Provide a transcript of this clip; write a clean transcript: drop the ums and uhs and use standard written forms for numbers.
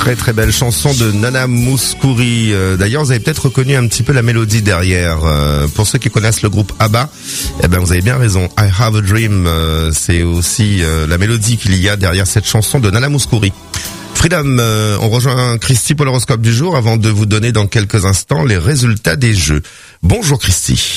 Très très belle chanson de Nana Mouskouri. D'ailleurs, vous avez peut-être reconnu un petit peu la mélodie derrière. Pour ceux qui connaissent le groupe ABBA, eh ben vous avez bien raison. I Have a Dream, c'est aussi la mélodie qu'il y a derrière cette chanson de Nana Mouskouri. Freedom, on rejoint Christy pour l'horoscope du jour avant de vous donner dans quelques instants les résultats des jeux. Bonjour Christy.